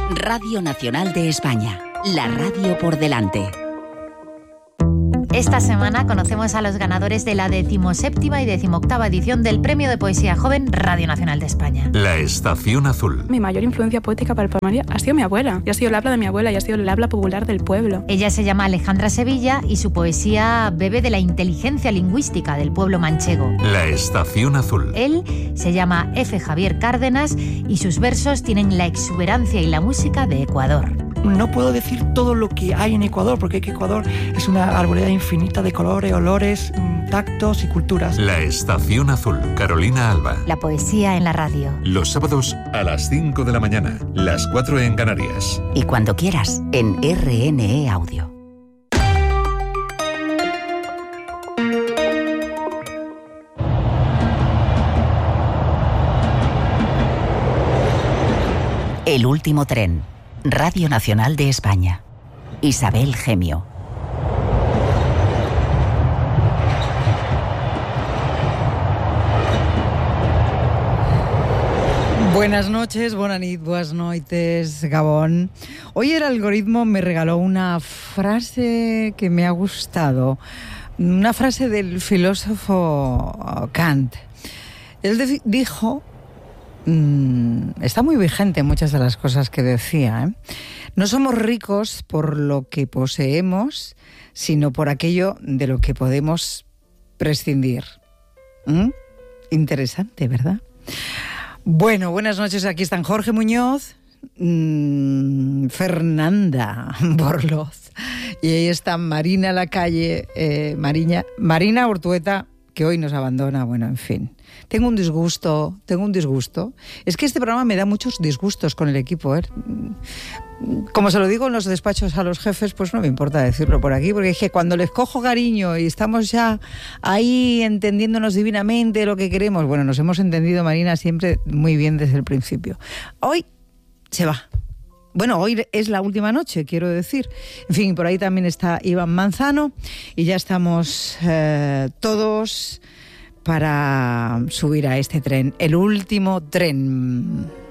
Radio Nacional de España, la radio por delante. Esta semana conocemos a los ganadores de la 17ª y 18ª edición del Premio de Poesía Joven Radio Nacional de España. La Estación Azul. Mi mayor influencia poética para el poemario ha sido mi abuela. Y ha sido el habla de mi abuela y ha sido el habla popular del pueblo. Ella se llama Alejandra Sevilla y su poesía bebe de la inteligencia lingüística del pueblo manchego. La Estación Azul. Él se llama F. Javier Cárdenas y sus versos tienen la exuberancia y la música de Ecuador. No puedo decir todo lo que hay en Ecuador, porque Ecuador es una arboleda infinita de colores, olores, tactos y culturas. La Estación Azul, Carolina Alba. La poesía en la radio. Los sábados a las 5 de la mañana, las 4 en Canarias. Y cuando quieras, en RNE Audio. El último tren. Radio Nacional de España. Isabel Gemio. Buenas noches, buenas noites, Gabón. Hoy el algoritmo me regaló una frase que me ha gustado. Una frase del filósofo Kant. Él dijo... está muy vigente muchas de las cosas que decía, ¿eh? No somos ricos por lo que poseemos, sino por aquello de lo que podemos prescindir. Interesante, ¿verdad? Bueno, buenas noches. Aquí están Jorge Muñoz, Fernanda Borloz y ahí está Marina Lacalle, Marina Ortueta, que hoy nos abandona. Bueno, en fin. Tengo un disgusto. Es que este programa me da muchos disgustos con el equipo, ¿eh? Como se lo digo en los despachos a los jefes, pues no me importa decirlo por aquí, porque es que cuando les cojo cariño y estamos ya ahí entendiéndonos divinamente lo que queremos, bueno, nos hemos entendido, Marina, siempre muy bien desde el principio. Hoy se va. Bueno, hoy es la última noche, quiero decir. En fin, por ahí también está Iván Manzano y ya estamos todos para subir a este tren, el último tren.